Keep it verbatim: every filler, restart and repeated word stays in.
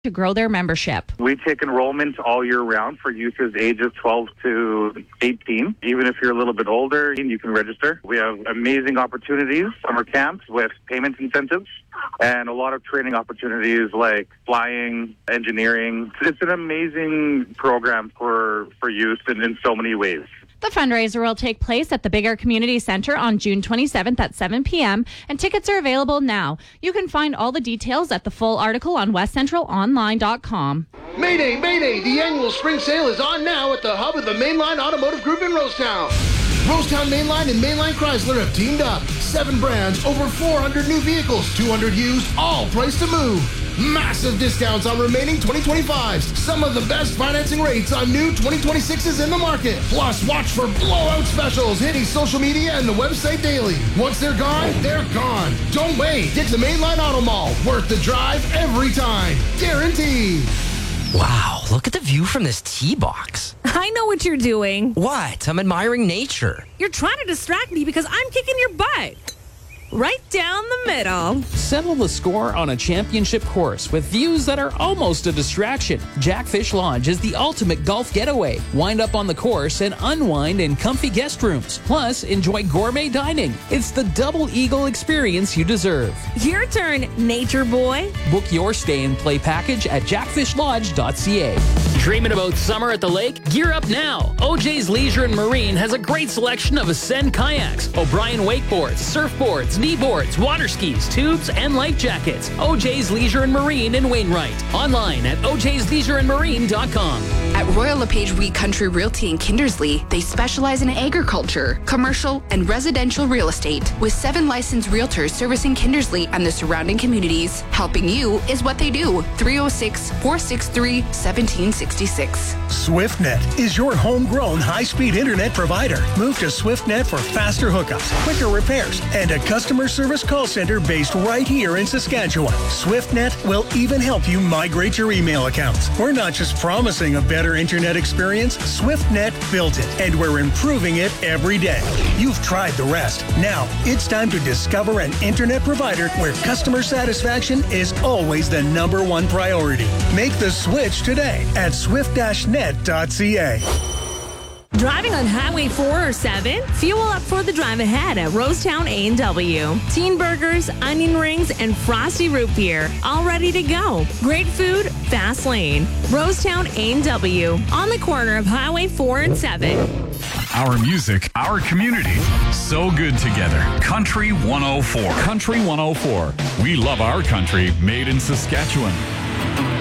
to grow their membership. We take enrollment all year round for youth ages twelve to eighteen. Even if you're a little bit older, you can register. We have amazing opportunities, summer camps with payment incentives, and a lot of training opportunities like flying, engineering. It's an amazing program for, for youth in, in so many ways. The fundraiser will take place at the Biggar Community Center on June twenty-seventh at seven p.m. and tickets are available now. You can find all the details at the full article on west central online dot com. Mayday, Mayday! The annual spring sale is on now at the hub of the Mainline Automotive Group in Rosetown. Rosetown Mainline and Mainline Chrysler have teamed up. Seven brands, over four hundred new vehicles, two hundred used, all priced to move. Massive discounts on remaining twenty twenty-fives. Some of the best financing rates on new twenty twenty-sixes in the market. Plus, watch for blowout specials hitting social media and the website daily. Once they're gone, they're gone. Don't wait. Get to the Mainline Auto Mall. Worth the drive every time. Guaranteed. Wow, look at the view from this tee box. I know what you're doing. What? I'm admiring nature. You're trying to distract me because I'm kicking your butt. Right down the middle. Settle the score on a championship course with views that are almost a distraction. Jackfish Lodge is the ultimate golf getaway. Wind up on the course and unwind in comfy guest rooms. Plus, enjoy gourmet dining. It's the double eagle experience you deserve. Your turn, nature boy. Book your stay and play package at jackfish lodge dot c a. Dreaming about summer at the lake? Gear up now. O J's Leisure and Marine has a great selection of Ascend kayaks, O'Brien wakeboards, surfboards, kneeboards, water skis, tubes, and life jackets. O J's Leisure and Marine in Wainwright. Online at o j's leisure and marine dot com. At Royal LePage Wheat Country Realty in Kindersley, they specialize in agriculture, commercial, and residential real estate with seven licensed realtors servicing Kindersley and the surrounding communities. Helping you is what they do. three oh six, four six three, one seven six six. SwiftNet is your homegrown high-speed internet provider. Move to SwiftNet for faster hookups, quicker repairs, and a customer service call center based right here in Saskatchewan. SwiftNet will even help you migrate your email accounts. We're not just promising a better internet experience, SwiftNet built it, and we're improving it every day. You've tried the rest. Now, it's time to discover an internet provider where customer satisfaction is always the number one priority. Make the switch today at swift dash net dot c a. Driving on Highway four or seven? Fuel up for the drive ahead at Rosetown A and W. Teen burgers, onion rings, and frosty root beer. All ready to go. Great food, fast lane. Rosetown A and W. On the corner of Highway four and seven. Our music, our community. So good together. Country one oh four. Country one oh four. We love our country made in Saskatchewan.